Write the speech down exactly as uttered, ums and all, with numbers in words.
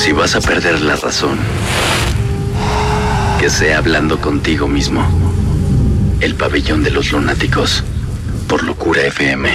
Si vas a perder la razón, que sea hablando contigo mismo. El pabellón de los lunáticos, por Locura F M.